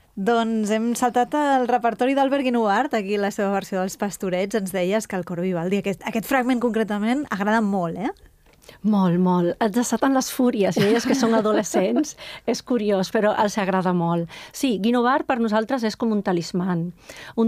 Doncs hem saltat el repertori d'Albert Guinovart, aquí la seva versió dels Pastorets. Ens deies que el coro Vivaldi, aquest fragment concretament, agrada molt, eh? Molt, molt. Et desaten les fúries, i elles que són adolescents. És curiós, però els agrada molt. Sí, Guinovart per nosaltres és com un talisman. Un